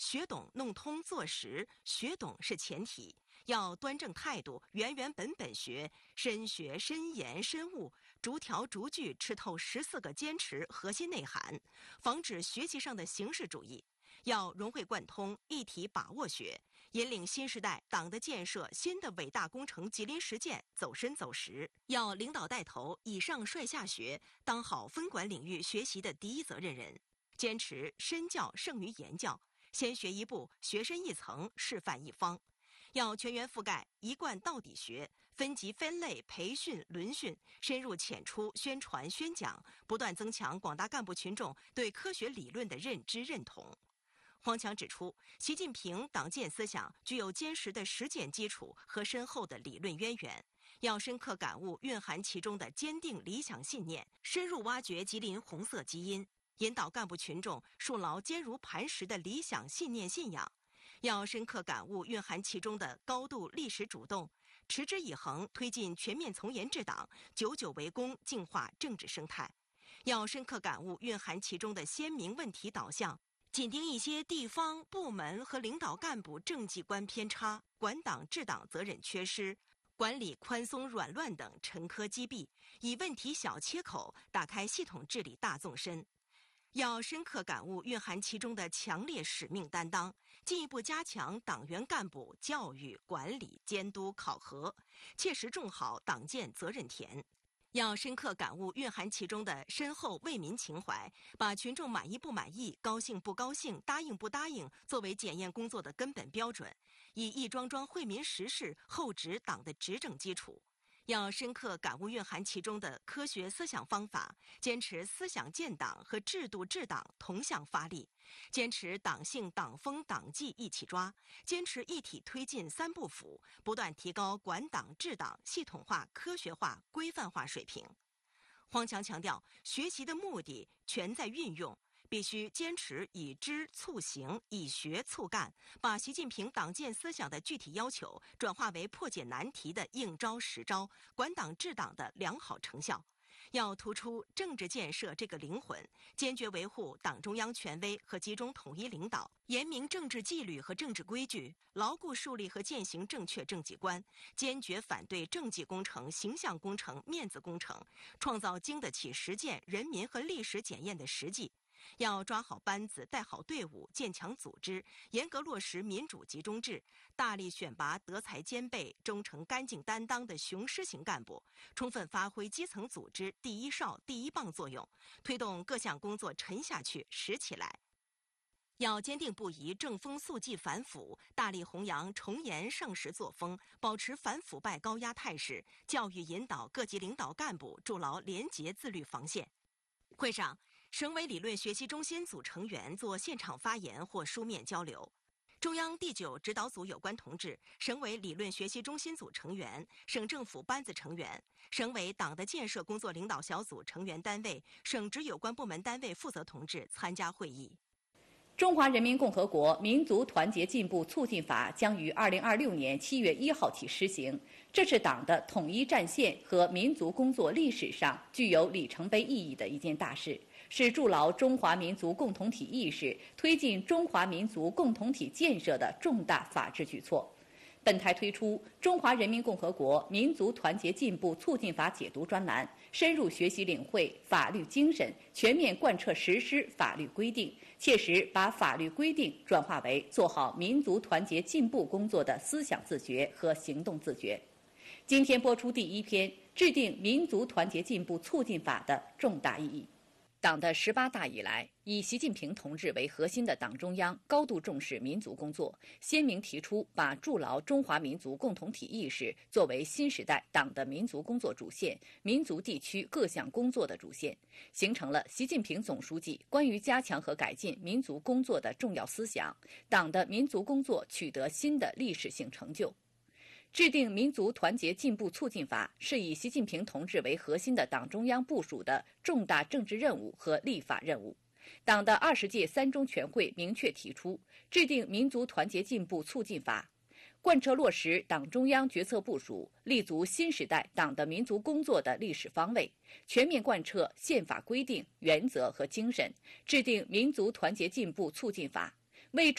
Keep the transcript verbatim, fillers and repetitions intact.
学懂弄通做实，学懂是前提，要端正态度，原原本本学，深学深研深悟，逐条逐句吃透十四个坚持核心内涵，防止学习上的形式主义。要融会贯通，一体把握学，引领新时代党的建设新的伟大工程吉林实践走深走实。要领导带头，以上率下学，当好分管领域学习的第一责任人，坚持身教胜于言教，先学一步，学深一层，示范一方。要全员覆盖，一贯到底学，分级分类培训轮训，深入浅出宣传宣讲，不断增强广大干部群众对科学理论的认知认同。黄强指出，习近平党建思想具有坚实的实践基础和深厚的理论渊源，要深刻感悟蕴含其中的坚定理想信念，深入挖掘吉林红色基因，引导干部群众树牢坚如磐石的理想信念信仰。要深刻感悟蕴含其中的高度历史主动，持之以恒推进全面从严治党，久久为功，净化政治生态。要深刻感悟蕴含其中的鲜明问题导向，紧盯一些地方部门和领导干部政绩观偏差、管党治党责任缺失、管理宽松软乱等沉疴积弊，以问题小切口打开系统治理大纵深。要深刻感悟蕴含其中的强烈使命担当，进一步加强党员干部教育、管理、监督、考核，切实种好党建责任田。要深刻感悟蕴含其中的深厚为民情怀，把群众满意不满意、高兴不高兴、答应不答应作为检验工作的根本标准，以一桩桩惠民实事厚植党的执政基础。要深刻感悟蕴含其中的科学思想方法，坚持思想建党和制度治党同向发力，坚持党性党风党纪一起抓，坚持一体推进三不腐，不断提高管党治党系统化、科学化、规范化水平。黄强强调，学习的目的全在运用，必须坚持以知促行，以学促干，把习近平党建思想的具体要求转化为破解难题的应招实招，管党治党的良好成效。要突出政治建设这个灵魂，坚决维护党中央权威和集中统一领导，严明政治纪律和政治规矩，牢固树立和践行正确政绩观，坚决反对政绩工程、形象工程、面子工程，创造经得起实践、人民和历史检验的实际。要抓好班子，带好队伍，建强组织，严格落实民主集中制，大力选拔德才兼备、忠诚干净担当的雄狮型干部，充分发挥基层组织第一哨、第一棒作用，推动各项工作沉下去、实起来。要坚定不移正风肃纪反腐，大力弘扬从严盛实作风，保持反腐败高压态势，教育引导各级领导干部筑牢廉洁自律防线。会上，省委理论学习中心组成员做现场发言或书面交流。中央第九指导组有关同志、省委理论学习中心组成员、省政府班子成员、省委党的建设工作领导小组成员单位、省直有关部门单位负责同志参加会议。 中华人民共和国民族团结进步促进法将于二零二六年七月一号起施行，这是党的统一战线和民族工作历史上具有里程碑意义的一件大事，是筑牢中华民族共同体意识、推进中华民族共同体建设的重大法治举措。本台推出《中华人民共和国民族团结进步促进法解读》专栏，深入学习领会法律精神，全面贯彻实施法律规定，切实把法律规定转化为做好民族团结进步工作的思想自觉和行动自觉。今天播出第一篇，制定民族团结进步促进法的重大意义。党的十八大以来，以习近平同志为核心的党中央高度重视民族工作，鲜明提出把筑牢中华民族共同体意识作为新时代党的民族工作主线、民族地区各项工作的主线，形成了习近平总书记关于加强和改进民族工作的重要思想，党的民族工作取得新的历史性成就。制定民族团结进步促进法是以习近平同志为核心的党中央部署的重大政治任务和立法任务。党的二十届三中全会明确提出，制定民族团结进步促进法，贯彻落实党中央决策部署，立足新时代党的民族工作的历史方位，全面贯彻宪法规定、原则和精神，制定民族团结进步促进法，为